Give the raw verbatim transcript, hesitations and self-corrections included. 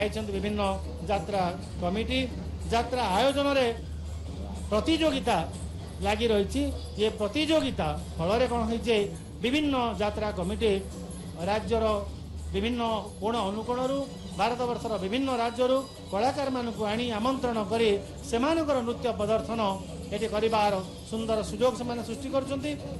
विभिन्न यात्रा कमिटी यात्रा आयोजन रे प्रतियोगिता लगी रही ये प्रतियोगिता फल कौन हो विभिन्न यात्रा कमिटी राज्यर विभिन्न कोण अनुकोण भारत वर्षर विभिन्न राज्य कलाकार मानक आनी आमंत्रण कर नृत्य प्रदर्शन ये सुंदर सुजोग से सृष्टि कर।